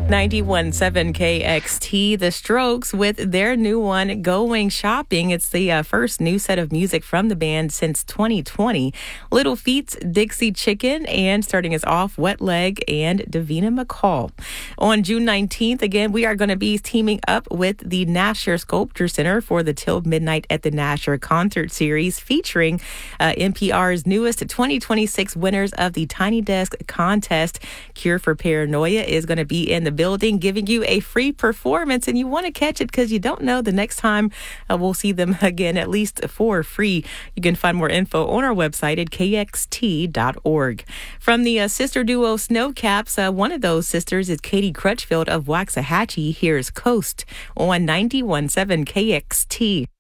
91.7 KXT, The Strokes with their new one, Going Shopping. It's the first new set of music from the band since 2020. Little Feat's Dixie Chicken, and starting us off, Wet Leg and Davina McCall. On June 19th, again, we are going to be teaming up with the Nasher Sculpture Center for the Till Midnight at the Nasher concert series, featuring NPR's newest 2026 winners of the Tiny Desk contest. Cure for Paranoia is going to be in the building, giving you a free performance, and you want to catch it because you don't know the next time we'll see them again, at least for free. You can find more info on our website at kxt.org. From the sister duo Snowcaps, one of those sisters is Katie Crutchfield of Waxahachie. Here's Coast on 91.7 KXT.